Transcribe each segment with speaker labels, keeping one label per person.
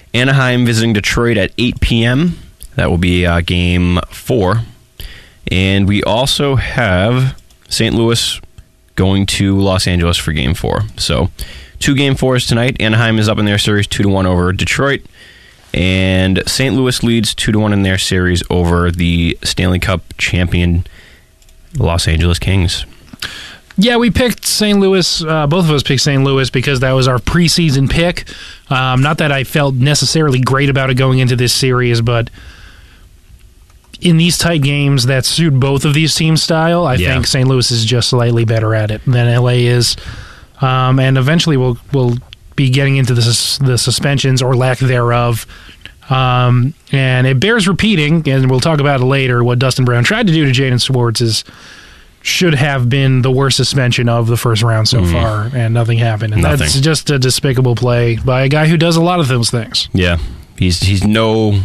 Speaker 1: Anaheim visiting Detroit at 8 p.m. That will be Game 4. And we also have St. Louis going to Los Angeles for Game 4. So 2 Game 4s tonight. Anaheim is up in their series 2-1 over Detroit. And St. Louis leads 2-1 in their series over the Stanley Cup champion Los Angeles Kings.
Speaker 2: Yeah, we picked St. Louis. Both of us picked St. Louis because that was our preseason pick. Not that I felt necessarily great about it going into this series, but in these tight games that suit both of these teams' style, I think St. Louis is just slightly better at it than LA is. And eventually we'll be getting into the suspensions or lack thereof. And it bears repeating, and we'll talk about it later, what Dustin Brown tried to do to Jaden Schwartz should have been the worst suspension of the first round so far, and nothing happened. And that's just a despicable play by a guy who does a lot of those things.
Speaker 1: Yeah, he's that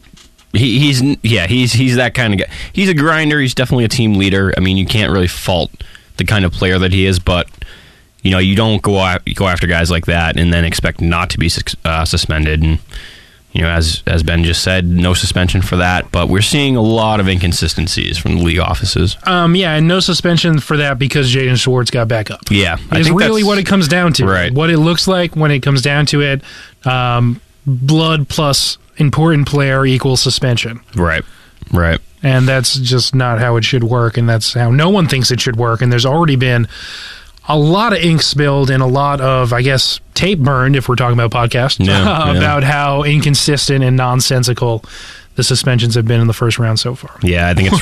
Speaker 1: kind of guy. He's a grinder. He's definitely a team leader. I mean, you can't really fault the kind of player that he is, but you don't go after guys like that and then expect not to be suspended. And as Ben just said, no suspension for that. But we're seeing a lot of inconsistencies from the league offices.
Speaker 2: And no suspension for that because Jaden Schwartz got back up.
Speaker 1: Yeah,
Speaker 2: is really what it comes down to.
Speaker 1: Right.
Speaker 2: What it looks like when it comes down to it. Blood plus important player equals suspension.
Speaker 1: Right.
Speaker 2: And that's just not how it should work, and that's how no one thinks it should work. And there's already been a lot of ink spilled and a lot of, I guess, tape burned, if we're talking about podcasts, about how inconsistent and nonsensical the suspensions have been in the first round so far.
Speaker 1: Yeah, I think it's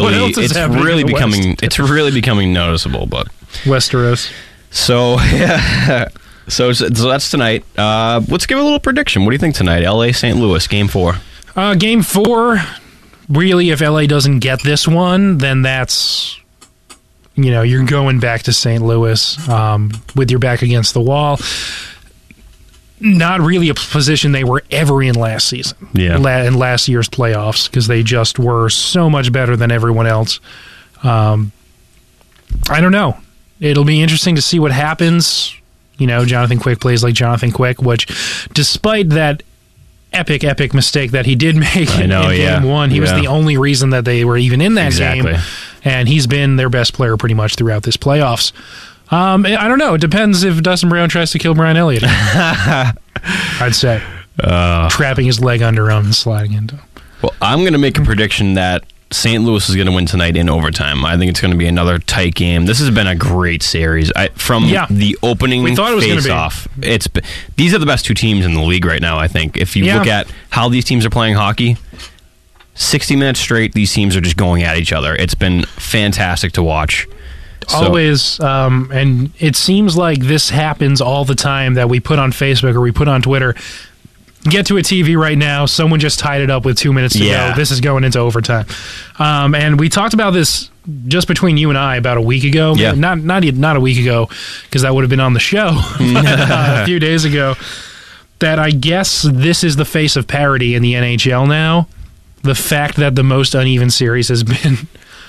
Speaker 1: really becoming noticeable. But
Speaker 2: Westeros.
Speaker 1: So so that's tonight. Let's give a little prediction. What do you think tonight? LA St. Louis Game 4.
Speaker 2: Game 4. Really, if LA doesn't get this one, then that's, you're going back to St. Louis with your back against the wall. Not really a position they were ever in last season.
Speaker 1: Yeah.
Speaker 2: In last year's playoffs, because they just were so much better than everyone else. I don't know. It'll be interesting to see what happens. Jonathan Quick plays like Jonathan Quick, which, despite that epic mistake that he did make in Game 1, he was the only reason that they were even in that game. And he's been their best player pretty much throughout this playoffs. I don't know. It depends if Dustin Brown tries to kill Brian Elliott. I'd say. Trapping his leg under him and sliding into him.
Speaker 1: Well, I'm going to make a prediction that St. Louis is going to win tonight in overtime. I think it's going to be another tight game. This has been a great series. From the opening face-off, these are the best two teams in the league right now, I think. If you look at how these teams are playing hockey, 60 minutes straight, these teams are just going at each other. It's been fantastic to watch.
Speaker 2: Always, and it seems like this happens all the time that we put on Facebook or we put on Twitter. Get to a TV right now. Someone just tied it up with 2 minutes to go. This is going into overtime. And we talked about this just between you and I about a week ago.
Speaker 1: Yeah.
Speaker 2: Not a week ago, because that would have been on the show a few days ago. That I guess this is the face of parity in the NHL now. The fact that the most uneven series has been,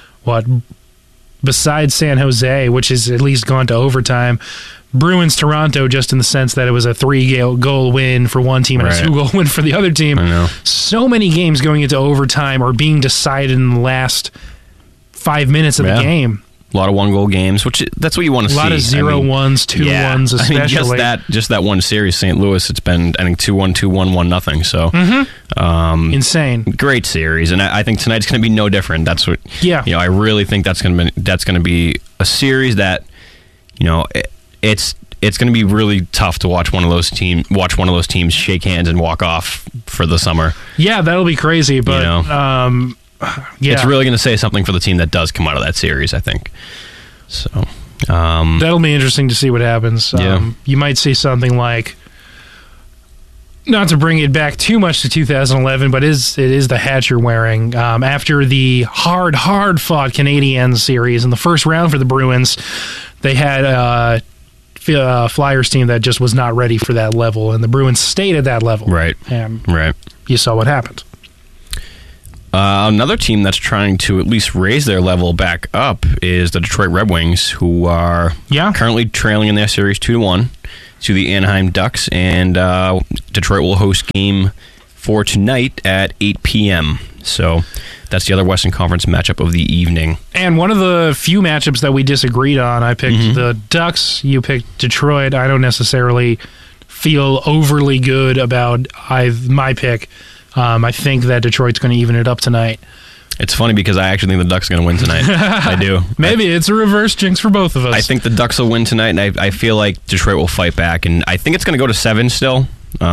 Speaker 2: besides San Jose, which has at least gone to overtime, Bruins-Toronto, just in the sense that it was a 3-goal win for one team and a 2-goal win for the other team.
Speaker 1: I know.
Speaker 2: So many games going into overtime are being decided in the last 5 minutes of the game.
Speaker 1: A lot of one-goal games, that's what you want to see.
Speaker 2: A lot of 0-1s, 2-1s, especially.
Speaker 1: Just that one series, St. Louis, it's been, I think, 2-1, 2-1, 1-0. So,
Speaker 2: insane. Great
Speaker 1: series, and I think tonight's going to be no different. That's what. Yeah. I really think that's going to be a series that, it's going to be really tough to watch one of those teams shake hands and walk off for the summer.
Speaker 2: Yeah, that'll be crazy, but
Speaker 1: it's really going to say something for the team that does come out of that series, I think. So
Speaker 2: that'll be interesting to see what happens. You might see something like, not to bring it back too much to 2011, but it is the hat you're wearing. After the hard fought Canadiens series in the first round for the Bruins, they had Flyers team that just was not ready for that level, and the Bruins stayed at that level.
Speaker 1: Right.
Speaker 2: And you saw what happened.
Speaker 1: Another team that's trying to at least raise their level back up is the Detroit Red Wings, who are currently trailing in their series 2-1. to the Anaheim Ducks, and Detroit will host Game 4 tonight at 8 p.m. So that's the other Western Conference matchup of the evening.
Speaker 2: And one of the few matchups that we disagreed on, I picked the Ducks, you picked Detroit. I don't necessarily feel overly good about my pick. I think that Detroit's going to even it up tonight.
Speaker 1: It's funny because I actually think the Ducks are going to win tonight. I do.
Speaker 2: Maybe it's a reverse jinx for both of us.
Speaker 1: I think the Ducks will win tonight, and I feel like Detroit will fight back. And I think it's going to go to 7 still.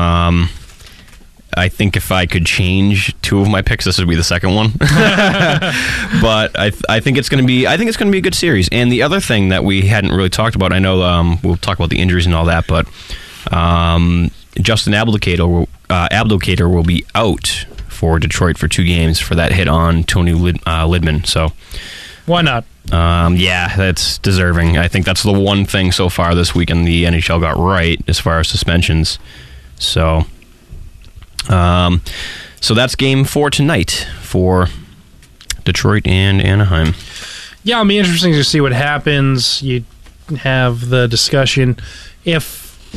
Speaker 1: I think if I could change 2 of my picks, this would be the second one. But I think it's going to be a good series. And the other thing that we hadn't really talked about, I know we'll talk about the injuries and all that, but Justin Abdelkader will be out for Detroit for 2 games for that hit on Tony Lidman. So
Speaker 2: why not?
Speaker 1: Yeah, that's deserving. I think that's the one thing so far this weekend the NHL got right as far as suspensions. So that's Game 4 tonight for Detroit and Anaheim. Yeah,
Speaker 2: it'll be interesting to see what happens. You have the discussion if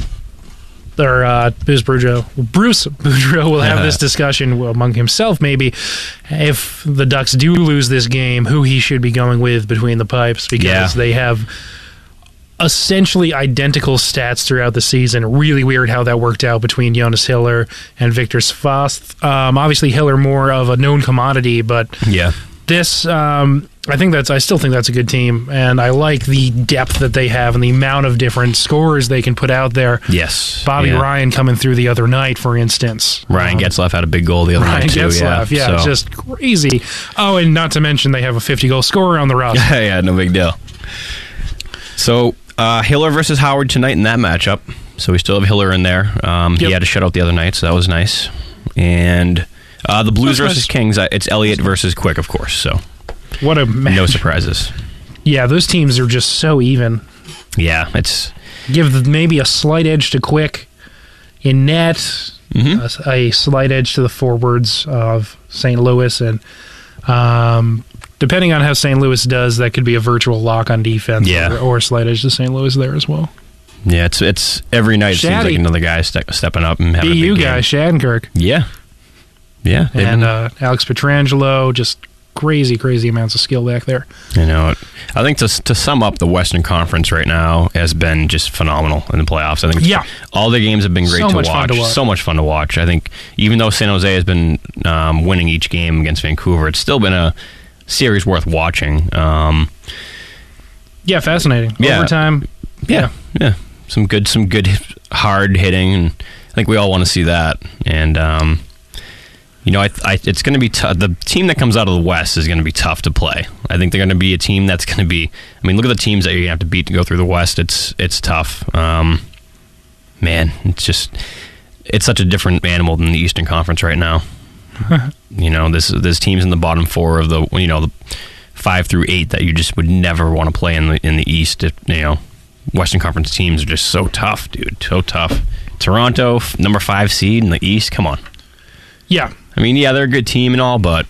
Speaker 2: Bruce Boudreau will have this discussion among himself, maybe, if the Ducks do lose this game, who he should be going with between the pipes, because they have essentially identical stats throughout the season. Really weird how that worked out between Jonas Hiller and Victor Svast. Obviously, Hiller more of a known commodity, but this, I still think that's a good team, and I like the depth that they have and the amount of different scorers they can put out there.
Speaker 1: Yes.
Speaker 2: Bobby Ryan coming through the other night, for instance.
Speaker 1: Ryan Getzlaf had a big goal the other night, too.
Speaker 2: Getzlaf, just crazy. Oh, and not to mention they have a 50-goal scorer on the roster.
Speaker 1: Yeah, no big deal. So, Hiller versus Howard tonight in that matchup. So we still have Hiller in there. He had a shutout the other night, so that was nice. And the Blues versus Kings, it's Elliott versus Quick, of course. So
Speaker 2: what a match.
Speaker 1: No surprises.
Speaker 2: Yeah, those teams are just so even.
Speaker 1: Yeah, it's
Speaker 2: give maybe a slight edge to Quick in net, a slight edge to the forwards of St. Louis, and depending on how St. Louis does, that could be a virtual lock on defense, or a slight edge to St. Louis there as well.
Speaker 1: Yeah, it's every night it seems like another guy stepping up and having a big
Speaker 2: BU
Speaker 1: game.
Speaker 2: guy, Shattenkirk.
Speaker 1: Yeah.
Speaker 2: And Alex Pietrangelo, just crazy amounts of skill back there.
Speaker 1: You know, I think to sum up, the Western Conference right now has been just phenomenal in the playoffs. I think all the games have been great to watch. So much fun to watch. I think even though San Jose has been winning each game against Vancouver, it's still been a series worth watching.
Speaker 2: Fascinating. Overtime.
Speaker 1: Yeah. Some good hard hitting, and I think we all want to see that. And it's going to be tough. The team that comes out of the West is going to be tough to play. I think they're going to be a team that's going to be. I mean, look at the teams that you have to beat to go through the West. It's tough. Man, it's such a different animal than the Eastern Conference right now. There's teams in the bottom 4 of the 5 through 8 that you just would never want to play in the East. Western Conference teams are just so tough, dude. So tough. Toronto, number 5 seed in the East. Come on.
Speaker 2: Yeah.
Speaker 1: I mean, they're a good team and all, but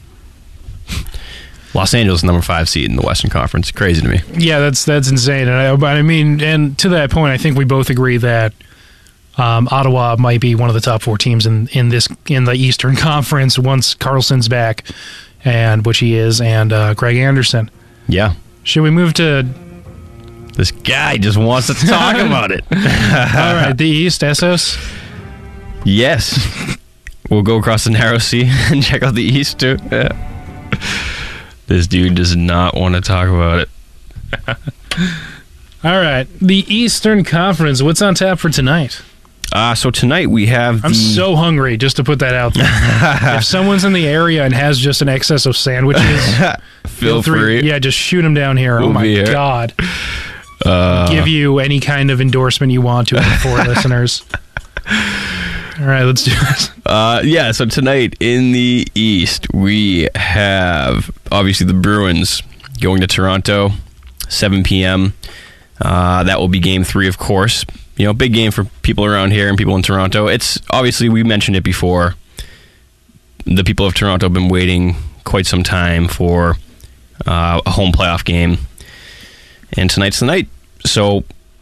Speaker 1: Los Angeles, number 5 seed in the Western Conference. Crazy to me. Yeah,
Speaker 2: that's insane. And to that point, I think we both agree that Ottawa might be one of the top 4 teams in the Eastern Conference once Carlson's back, and which he is, and Greg Anderson.
Speaker 1: Yeah.
Speaker 2: Should we move to?
Speaker 1: This guy just wants to talk about it.
Speaker 2: All right, the East, Essos.
Speaker 1: Yes. We'll go across the narrow sea and check out the East too. This dude does not want to talk about it.
Speaker 2: All right, the Eastern Conference. What's on tap for tonight?
Speaker 1: So tonight we have.
Speaker 2: I'm so hungry, just to put that out there. If someone's in the area and has just an excess of sandwiches,
Speaker 1: feel free.
Speaker 2: Yeah, just shoot them down here.
Speaker 1: We'll
Speaker 2: oh my God! Give you any kind of endorsement you want to for listeners. All right, let's do this.
Speaker 1: So tonight in the East, we have obviously the Bruins going to Toronto, 7 p.m. That will be Game 3, of course. Big game for people around here and people in Toronto. It's obviously, we mentioned it before, the people of Toronto have been waiting quite some time for a home playoff game, and tonight's the night. So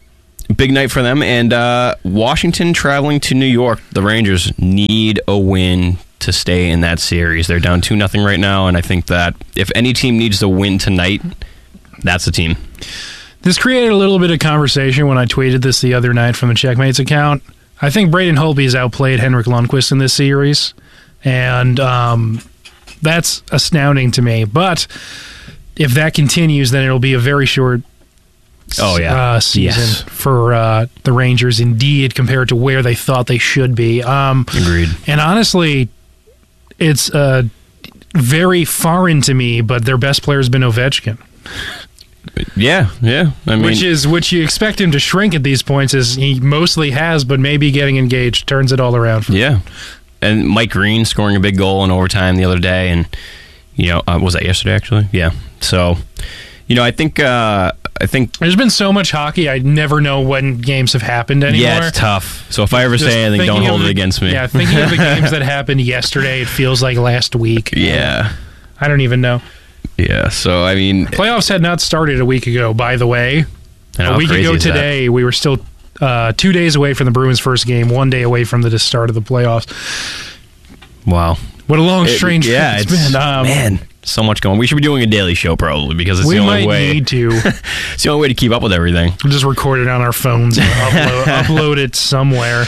Speaker 1: big night for them. And Washington traveling to New York. The Rangers need a win to stay in that series. They're down 2-0 right now, and I think that if any team needs to win tonight, that's the team.
Speaker 2: This created a little bit of conversation when I tweeted this the other night from the Checkmates account. I think Braden Holtby's outplayed Henrik Lundqvist in this series, and that's astounding to me. But if that continues, then it'll be a very short season for the Rangers, indeed, compared to where they thought they should be.
Speaker 1: Agreed.
Speaker 2: And honestly, it's very foreign to me, but their best player has been Ovechkin.
Speaker 1: Yeah. I mean,
Speaker 2: which you expect him to shrink at these points, as he mostly has, but maybe getting engaged turns it all around for him.
Speaker 1: And Mike Green scoring a big goal in overtime the other day, and was that yesterday actually? Yeah. So, I think
Speaker 2: there's been so much hockey, I never know when games have happened anymore.
Speaker 1: Yeah, it's tough. So if I ever say anything, don't hold it against me.
Speaker 2: Yeah, thinking of the games that happened yesterday, it feels like last week.
Speaker 1: Yeah.
Speaker 2: I don't even know.
Speaker 1: Yeah, so I mean,
Speaker 2: playoffs had not started a week ago, by the way.
Speaker 1: A
Speaker 2: week ago today, we were still 2 days away from the Bruins' first game, 1 day away from the start of the playoffs.
Speaker 1: Wow.
Speaker 2: What a long, strange it's been.
Speaker 1: Man, so much going. We should be doing a daily show probably, because it's the only way.
Speaker 2: We might need to.
Speaker 1: It's the only way to keep up with everything.
Speaker 2: We'll just record it on our phones and upload it somewhere.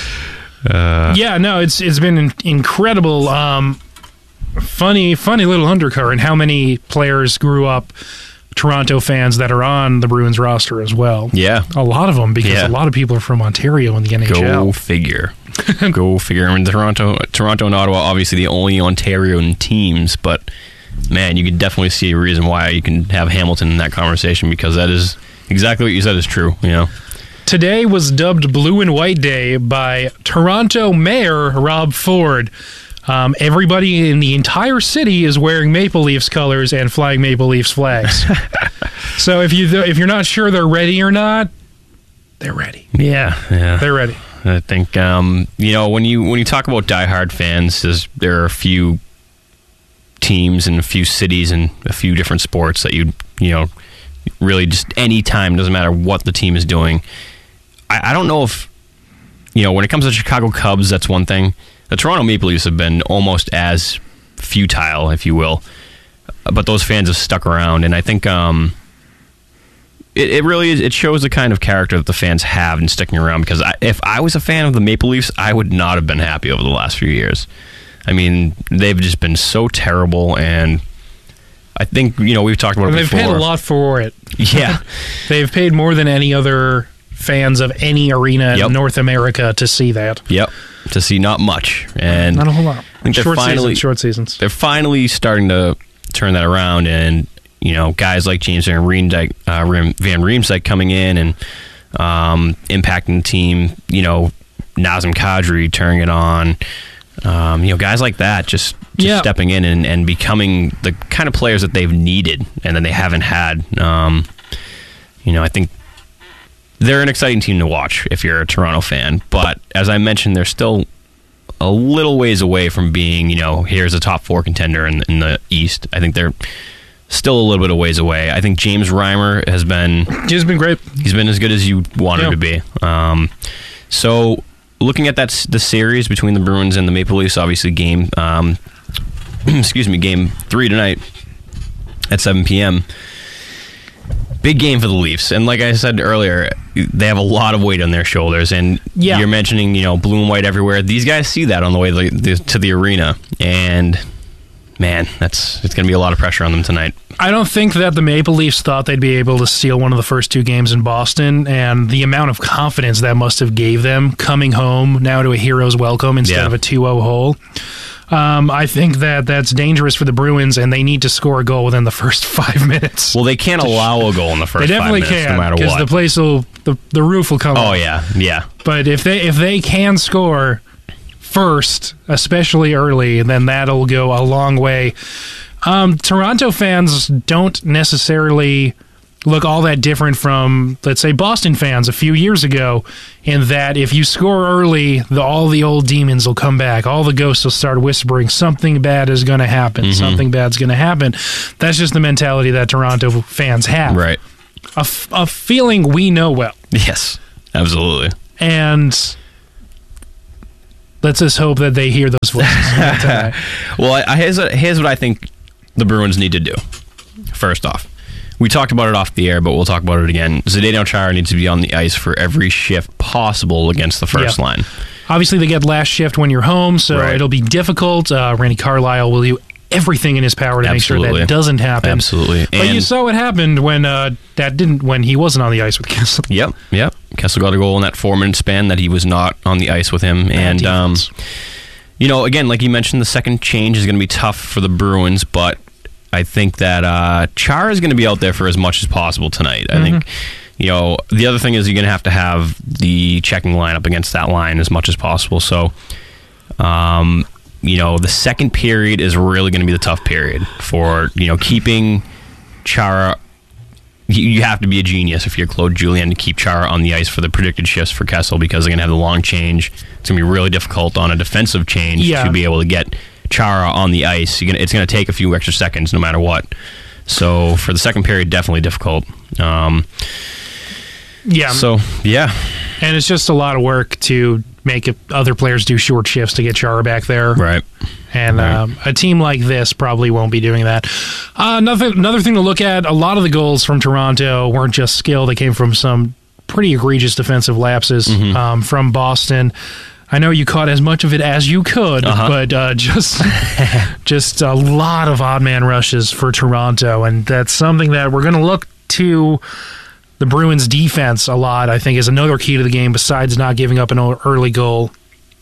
Speaker 2: It's been incredible. Funny little undercurrent. How many players grew up Toronto fans that are on the Bruins roster as well?
Speaker 1: Yeah.
Speaker 2: A lot of them, because a lot of people are from Ontario in the NHL.
Speaker 1: Go figure. Go figure. I mean, Toronto and Ottawa, obviously the only Ontarian teams, but man, you can definitely see a reason why you can have Hamilton in that conversation, because that is exactly what you said is true.
Speaker 2: Today was dubbed Blue and White Day by Toronto Mayor Rob Ford. Everybody in the entire city is wearing Maple Leafs colors and flying Maple Leafs flags. So if you're not sure they're ready or not, they're ready.
Speaker 1: Yeah,
Speaker 2: they're ready.
Speaker 1: I think when you talk about diehard fans, there are a few teams and a few cities and a few different sports that you really just any time, doesn't matter what the team is doing. I don't know if when it comes to Chicago Cubs, that's one thing. The Toronto Maple Leafs have been almost as futile, if you will, but those fans have stuck around, and I think it really is. It shows the kind of character that the fans have in sticking around. Because if I was a fan of the Maple Leafs, I would not have been happy over the last few years. I mean, they've just been so terrible, and I think we've talked about it before.
Speaker 2: They've paid a lot for it.
Speaker 1: Yeah,
Speaker 2: they've paid more than any other fans of any arena in North America to see that.
Speaker 1: Yep. To see not much, and
Speaker 2: not a whole lot.
Speaker 1: I think
Speaker 2: short seasons.
Speaker 1: They're finally starting to turn that around, and guys like James Van Riemsdyk coming in and impacting the team. Nazem Kadri turning it on. Guys like that just stepping in and becoming the kind of players that they've needed and that they haven't had. I think they're an exciting team to watch if you're a Toronto fan. But as I mentioned, they're still a little ways away from being, here's a top 4 contender in the East. I think they're still a little bit of ways away. I think James Reimer has been...
Speaker 2: He's been great.
Speaker 1: He's been as good as you want him to be. So looking at the series between the Bruins and the Maple Leafs, obviously game 3 tonight at 7 p.m., big game for the Leafs, and like I said earlier, they have a lot of weight on their shoulders, and you're mentioning, blue and white everywhere. These guys see that on the way to the arena, and man, it's going to be a lot of pressure on them tonight.
Speaker 2: I don't think that the Maple Leafs thought they'd be able to steal one of the first 2 games in Boston, and the amount of confidence that must have gave them coming home now to a hero's welcome instead of a 2-0 hole. I think that's dangerous for the Bruins, and they need to score a goal within the first 5 minutes.
Speaker 1: Well, they can't allow a goal in the first 5 minutes, no matter what.
Speaker 2: Because the place the roof will come off.
Speaker 1: Oh, yeah.
Speaker 2: But if they can score first, especially early, then that'll go a long way. Toronto fans don't necessarily look all that different from, let's say, Boston fans a few years ago, in that if you score early, all the old demons will come back. All the ghosts will start whispering, something bad is going to happen. Mm-hmm. Something bad's going to happen. That's just the mentality that Toronto fans have.
Speaker 1: Right.
Speaker 2: A feeling we know well.
Speaker 1: Yes. Absolutely.
Speaker 2: And let's just hope that they hear those voices.
Speaker 1: Well, here's what I think the Bruins need to do. First off, we talked about it off the air, but we'll talk about it again. Zdeno Chara needs to be on the ice for every shift possible against the first line.
Speaker 2: Obviously, they get last shift when you're home, so it'll be difficult. Randy Carlyle will do everything in his power to make sure that doesn't happen.
Speaker 1: Absolutely.
Speaker 2: But you saw what happened when when he wasn't on the ice with Kessel.
Speaker 1: Yep. Kessel got a goal in that 4-minute span that he was not on the ice with him. And, again, like you mentioned, the second change is going to be tough for the Bruins, but I think that Chara is going to be out there for as much as possible tonight. I think, the other thing is you're going to have the checking lineup against that line as much as possible. So, the second period is really going to be the tough period for, keeping Chara. You have to be a genius if you're Claude Julien to keep Chara on the ice for the predicted shifts for Kessel, because they're going to have the long change. It's going to be really difficult on a defensive change to be able to get Chara on the ice. It's going to take a few extra seconds no matter what. So for the second period, definitely difficult. And
Speaker 2: it's just a lot of work to make other players do short shifts to get Chara back there.
Speaker 1: Right.
Speaker 2: And a team like this probably won't be doing that. Another thing to look at, a lot of the goals from Toronto weren't just skill. They came from some pretty egregious defensive lapses from Boston. I know you caught as much of it as you could, but just a lot of odd man rushes for Toronto, and that's something that we're going to look to the Bruins' defense a lot, I think, is another key to the game besides not giving up an early goal.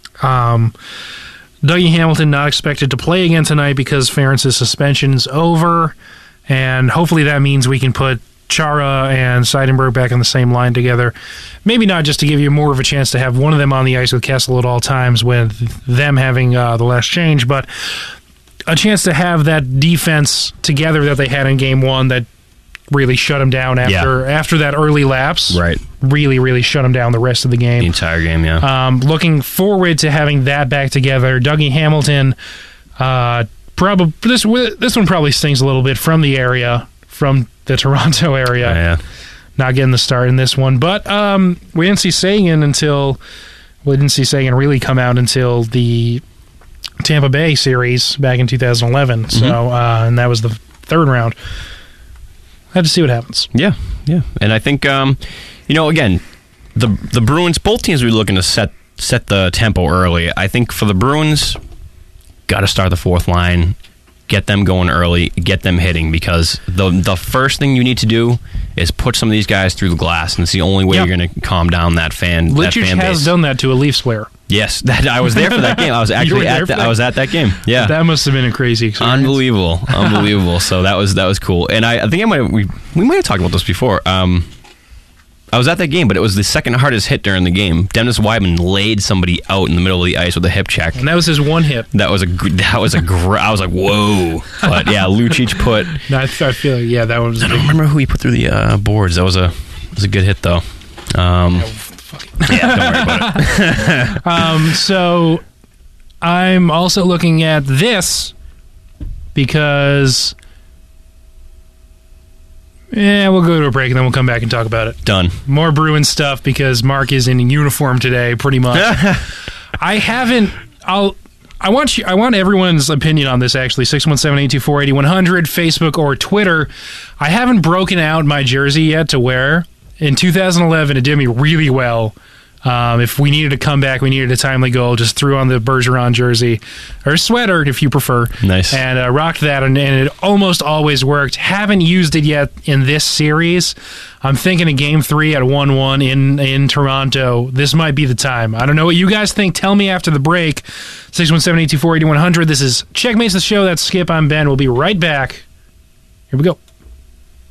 Speaker 2: Dougie Hamilton not expected to play again tonight because Ferentz's suspension's over, and hopefully that means we can put Chara and Seidenberg back on the same line together. Maybe not just to give you more of a chance to have one of them on the ice with Kessel at all times with them having the last change, but a chance to have that defense together that they had in Game 1 that really shut them down after that early lapse.
Speaker 1: Right.
Speaker 2: Really, really shut them down the rest of the game.
Speaker 1: The entire game,
Speaker 2: looking forward to having that back together. Dougie Hamilton, probably this one probably stings a little bit from the Toronto area. Not getting the start in this one. But we didn't see Sagan really come out until the Tampa Bay series back in 2011. So, and that was the third round. I had to see what happens.
Speaker 1: Yeah. And I think, again, the Bruins, both teams will be looking to set the tempo early. I think for the Bruins, got to start the fourth line, get them going early, get them hitting, because the first thing you need to do is put some of these guys through the glass, and it's the only way you're going to calm down that fan base.
Speaker 2: Lucic has done that to a Leafs player.
Speaker 1: Yes, I was there for that game. I was actually I was at that game. Yeah,
Speaker 2: that must have been a crazy experience.
Speaker 1: Unbelievable. So that was cool. And I think we might have talked about this before. I was at that game, but it was the second hardest hit during the game. Dennis Weidman laid somebody out in the middle of the ice with a hip check,
Speaker 2: and that was his one hit.
Speaker 1: I was like, whoa. But yeah, Lucic put.
Speaker 2: No, I feel like that one was.
Speaker 1: I don't remember who he put through the boards. That was a good hit though. Don't worry about it.
Speaker 2: So I'm also looking at this because we'll go to a break and then we'll come back and talk about it.
Speaker 1: Done.
Speaker 2: More Bruins stuff because Mark is in uniform today, pretty much. I want everyone's opinion on this, actually. 617-824-8100, Facebook or Twitter. I haven't broken out my jersey yet to wear. In 2011, it did me really well. If we needed a comeback, we needed a timely goal, just threw on the Bergeron jersey, or sweater if you prefer.
Speaker 1: Nice.
Speaker 2: And rocked that, and it almost always worked. Haven't used it yet in this series. I'm thinking of Game 3 at 1-1 in Toronto. This might be the time. I don't know what you guys think. Tell me after the break. 617-824-8100. This is Checkmates the Show. That's Skip. I'm Ben. We'll be right back. Here we go.